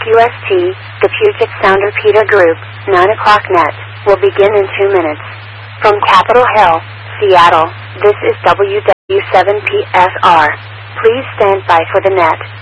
QST, the Puget Sound Repeater Group, 9 o'clock net, will begin in 2 minutes. From Capitol Hill, Seattle, this is WW7PFR. Please stand by for the net.